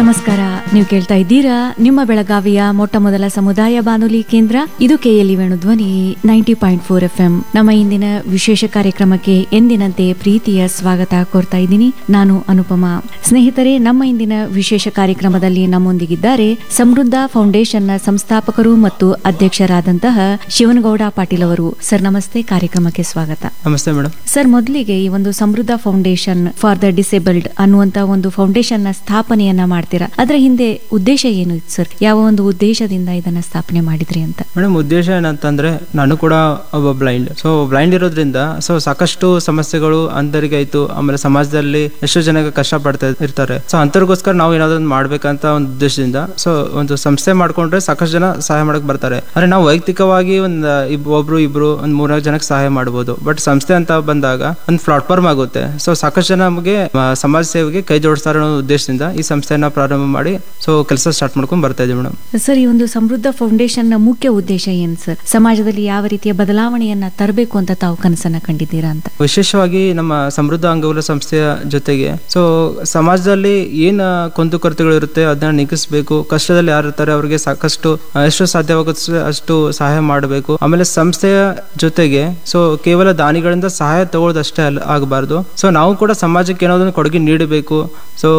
ನಮಸ್ಕಾರ. ನೀವು ಕೇಳ್ತಾ ಇದ್ದೀರಾ ನಿಮ್ಮ ಬೆಳಗಾವಿಯ ಮೊಟ್ಟ ಮೊದಲ ಸಮುದಾಯ ಬಾನುಲಿ ಕೇಂದ್ರ ಇದು ಕೆಎಲ್ಇ ವೇಣುಧ್ವನಿ 90.4 FM. ನಮ್ಮ ಇಂದಿನ ವಿಶೇಷ ಕಾರ್ಯಕ್ರಮಕ್ಕೆ ಎಂದಿನಂತೆ ಪ್ರೀತಿಯ ಸ್ವಾಗತ ಕೋರ್ತಾ ಇದ್ದೀನಿ. ನಾನು ಅನುಪಮಾ. ಸ್ನೇಹಿತರೆ, ನಮ್ಮ ಇಂದಿನ ವಿಶೇಷ ಕಾರ್ಯಕ್ರಮದಲ್ಲಿ ನಮ್ಮೊಂದಿಗಿದ್ದಾರೆ ಸಮೃದ್ಧ ಫೌಂಡೇಶನ್ನ ಸಂಸ್ಥಾಪಕರು ಮತ್ತು ಅಧ್ಯಕ್ಷರಾದಂತಹ ಶಿವನಗೌಡ ಪಾಟೀಲ್ ಅವರು. ಸರ್ ನಮಸ್ತೆ, ಕಾರ್ಯಕ್ರಮಕ್ಕೆ ಸ್ವಾಗತ. ನಮಸ್ತೆ ಮೇಡಮ್. ಸರ್, ಮೊದಲಿಗೆ ಈ ಒಂದು ಸಮೃದ್ಧ ಫೌಂಡೇಶನ್ ಫಾರ್ ದ ಡಿಸೇಬಲ್ಡ್ ಅನ್ನುವಂತ ಒಂದು ಫೌಂಡೇಶನ್ ನ ಸ್ಥಾಪನೆಯನ್ನ ಮಾಡ್ತೀರಾ. ಅದರ ಹಿಂದೆ ಉದ್ದೇಶ ಏನು ಇತ್ತು ಸರ್? ಯಾವ ಒಂದು ಉದ್ದೇಶದಿಂದ ಇದನ್ನ ಸ್ಥಾಪನೆ ಮಾಡಿದ್ರಿ ಅಂತ? ಮೇಡಮ್, ಉದ್ದೇಶ ಏನಂತಂದ್ರೆ, ನಾನು ಕೂಡ ಒಬ್ಬ ಬ್ಲೈಂಡ್ ಇರೋದ್ರಿಂದ ಸಾಕಷ್ಟು ಸಮಸ್ಯೆಗಳು ಅಂತರಿಗೆ ಆಯ್ತು. ಆಮೇಲೆ ಸಮಾಜದಲ್ಲಿ ಎಷ್ಟೋ ಜನ ಕಷ್ಟ ಪಡ್ತಾ ಇರ್ತಾರೆ. ಅಂತರ್ಗೋಸ್ಕರ ನಾವು ಏನಾದ್ರು ಮಾಡ್ಬೇಕಂತ ಒಂದು ಉದ್ದೇಶದಿಂದ ಒಂದು ಸಂಸ್ಥೆ ಮಾಡ್ಕೊಂಡ್ರೆ ಸಾಕಷ್ಟು ಜನ ಸಹಾಯ ಮಾಡಕ್ ಬರ್ತಾರೆ. ಅಂದ್ರೆ ನಾವು ವೈಯಕ್ತಿಕವಾಗಿ ಒಬ್ರು ಇಬ್ರು ಒಂದ್ 3-4 ಜನಕ್ಕೆ ಸಹಾಯ ಮಾಡಬಹುದು. ಬಟ್ ಸಂಸ್ಥೆ ಅಂತ ಬಂದಾಗ ಒಂದು ಪ್ಲಾಟ್ಫಾರ್ಮ್ ಆಗುತ್ತೆ. ಸಾಕಷ್ಟು ಜನ ನಮಗೆ ಸಮಾಜ ಸೇವೆಗೆ ಕೈ ಜೋಡಿಸ್ತಾರೆ ಅನ್ನೋ ಉದ್ದೇಶದಿಂದ ಈ ಸಂಸ್ಥೆಯನ್ನ ಪ್ರಾರಂಭ ಮಾಡಿ ಕೆಲಸ ಸ್ಟಾರ್ಟ್ ಮಾಡ್ಕೊಂಡು ಬರ್ತಾ ಇದ್ದೀವಿ ಮೇಡಮ್. ಸರ್, ಈ ಒಂದು ಸಮೃದ್ಧ ಫೌಂಡೇಶನ್ ನ ಮುಖ್ಯ ಉದ್ದೇಶ ಏನು ಸರ್? ಸಮಾಜದಲ್ಲಿ ಯಾವ ರೀತಿಯ ಬದಲಾವಣೆಯನ್ನ ತರಬೇಕು ಅಂತ ತಾವು ಕನಸನ್ನ ಕಂಡಿದ್ದೀರಾ ಅಂತ? ವಿಶೇಷವಾಗಿ ನಮ್ಮ ಸಮೃದ್ಧ ಅಂಗವಿಕಲ ಸಂಸ್ಥೆಯ ಜೊತೆಗೆ ಸಮಾಜದಲ್ಲಿ ಏನ್ ಕುಂದುಕೊರತೆಗಳು ಇರುತ್ತೆ ಅದನ್ನ ನೀಗಿಸಬೇಕು. ಕಷ್ಟದಲ್ಲಿ ಯಾರು ಇರ್ತಾರೆ ಅವ್ರಿಗೆ ಸಾಕಷ್ಟು ಎಷ್ಟು ಸಾಧ್ಯವಾಗುತ್ತೆ ಅಷ್ಟು ಸಹಾಯ ಮಾಡಬೇಕು. ಆಮೇಲೆ ಸಂಸ್ಥೆಯ ಜೊತೆಗೆ ಕೇವಲ ದಾನಿಗಳಿಂದ ಸಹಾಯ ತಗೊಳ್ಳೋದಷ್ಟೇ ಆಗಬಾರ್ದು. ನಾವು ಕೂಡ ಸಮಾಜಕ್ಕೆ ಏನಾದ್ರು ಕೊಡುಗೆ ನೀಡಬೇಕು.